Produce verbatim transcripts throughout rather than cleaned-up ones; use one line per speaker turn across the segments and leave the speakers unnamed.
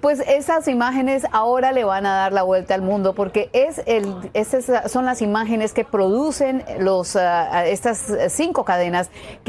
Pues esas imágenes ahora le van a dar la vuelta al mundo porque es el, esas son las imágenes que producen los, uh, estas cinco cadenas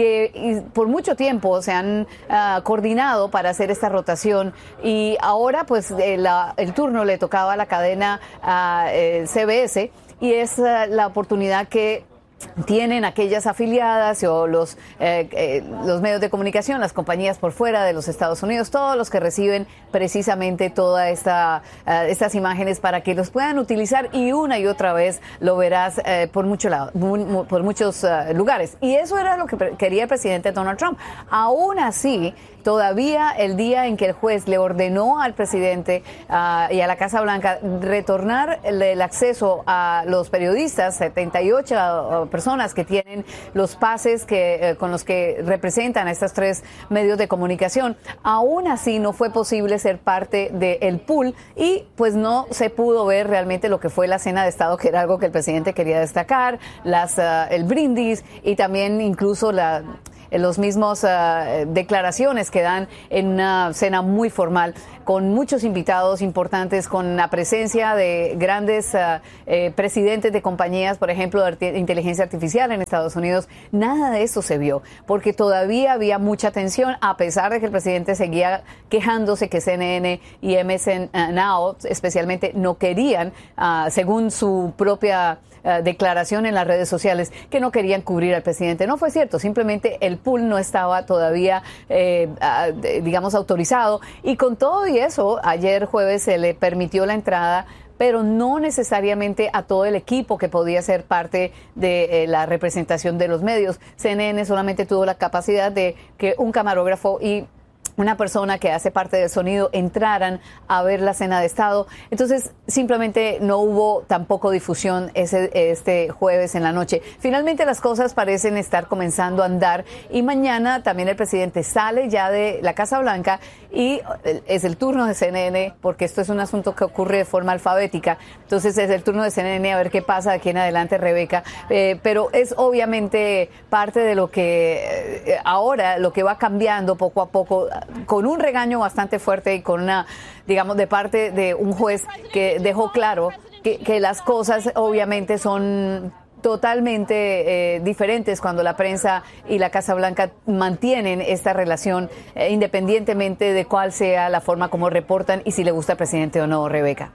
que por mucho tiempo se han uh, coordinado para hacer esta rotación y ahora pues eh, la, el turno le tocaba a la cadena uh, eh, C B S y es uh, la oportunidad que tienen aquellas afiliadas o los, eh, eh, los medios de comunicación, las compañías por fuera de los Estados Unidos, todos los que reciben precisamente todas esta, uh, estas imágenes para que los puedan utilizar y una y otra vez lo verás eh, por, mucho lado, mu por muchos uh, lugares. Y eso era lo que quería el presidente Donald Trump. Aún así, todavía el día en que el juez le ordenó al presidente uh, y a la Casa Blanca retornar el, el acceso a los periodistas, setenta y ocho uh, personas que tienen los pases que, uh, con los que representan a estos tres medios de comunicación, aún así no fue posible ser parte del pool y pues no se pudo ver realmente lo que fue la cena de Estado, que era algo que el presidente quería destacar, las, uh, el brindis y también incluso la... los mismos uh, declaraciones que dan en una cena muy formal con muchos invitados importantes, con la presencia de grandes uh, eh, presidentes de compañías, por ejemplo, de inteligencia artificial en Estados Unidos. Nada de eso se vio, porque todavía había mucha tensión, a pesar de que el presidente seguía quejándose que C N N y M S N Now especialmente no querían, uh, según su propia Uh, declaración en las redes sociales, que no querían cubrir al presidente. No fue cierto, simplemente el pool no estaba todavía, eh, uh, digamos, autorizado. Y con todo y eso, ayer jueves se le permitió la entrada, pero no necesariamente a todo el equipo que podía ser parte de eh, la representación de los medios. C N N solamente tuvo la capacidad de que un camarógrafo y una persona que hace parte del sonido entraran a ver la cena de Estado. Entonces, simplemente no hubo tampoco difusión ese, este jueves en la noche. Finalmente, las cosas parecen estar comenzando a andar y mañana también el presidente sale ya de la Casa Blanca y es el turno de C N N, porque esto es un asunto que ocurre de forma alfabética. Entonces, es el turno de C N N a ver qué pasa de aquí en adelante, Rebeca. Eh, pero es obviamente parte de lo que eh, ahora, lo que va cambiando poco a poco, con un regaño bastante fuerte y con una, digamos, de parte de un juez que dejó claro que, que las cosas obviamente son totalmente eh, diferentes cuando la prensa y la Casa Blanca mantienen esta relación eh, independientemente de cuál sea la forma como reportan y si le gusta al presidente o no, Rebeca.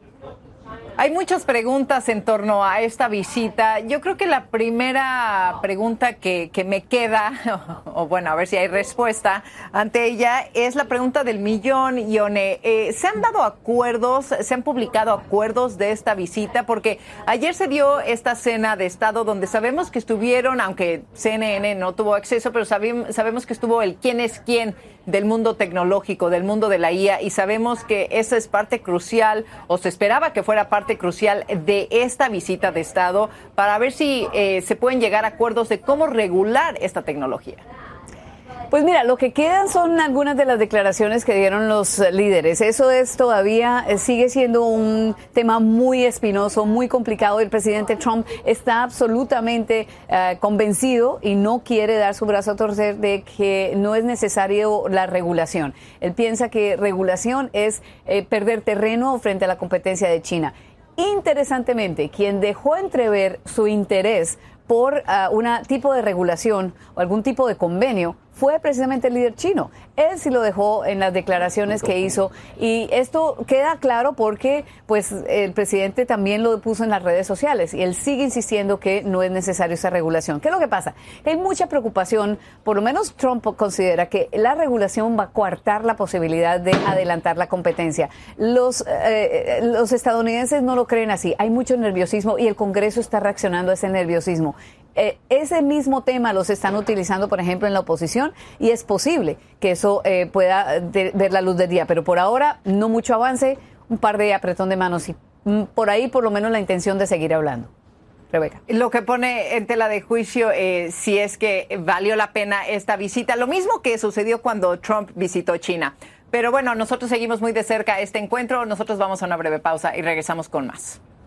Hay muchas preguntas en torno a esta visita. Yo creo que la primera pregunta que, que me queda, o bueno, a ver si hay respuesta ante ella, es la pregunta del millón, Ione. Eh, ¿Se han dado acuerdos, se han publicado acuerdos de esta visita? Porque ayer se dio esta cena de Estado donde sabemos que estuvieron, aunque C N N no tuvo acceso, pero sabemos, sabemos que estuvo el quién es quién del mundo tecnológico, del mundo de la I A, y sabemos que esa es parte crucial, o se esperaba que fuera parte crucial de esta visita de Estado, para ver si eh, se pueden llegar a acuerdos de cómo regular esta tecnología.
Pues mira, lo que quedan son algunas de las declaraciones que dieron los líderes. Eso es todavía, sigue siendo un tema muy espinoso, muy complicado. El presidente Trump está absolutamente uh, convencido y no quiere dar su brazo a torcer de que no es necesario la regulación. Él piensa que regulación es eh, perder terreno frente a la competencia de China. Interesantemente, quien dejó entrever su interés por uh, un tipo de regulación o algún tipo de convenio fue precisamente el líder chino. Él sí lo dejó en las declaraciones que hizo y esto queda claro porque pues el presidente también lo puso en las redes sociales y él sigue insistiendo que no es necesaria esa regulación. ¿Qué es lo que pasa? Hay mucha preocupación, por lo menos Trump considera que la regulación va a coartar la posibilidad de adelantar la competencia. Los, eh, los estadounidenses no lo creen así, hay mucho nerviosismo y el Congreso está reaccionando a ese nerviosismo. Eh, ese mismo tema los están utilizando, por ejemplo, en la oposición y es posible que eso eh, pueda de, ver la luz del día. Pero por ahora, no mucho avance, un par de apretón de manos y mm, por ahí por lo menos la intención de seguir hablando. Rebeca.
Lo que pone en tela de juicio eh, si es que valió la pena esta visita. Lo mismo que sucedió cuando Trump visitó China. Pero bueno, nosotros seguimos muy de cerca este encuentro. Nosotros vamos a una breve pausa y regresamos con más.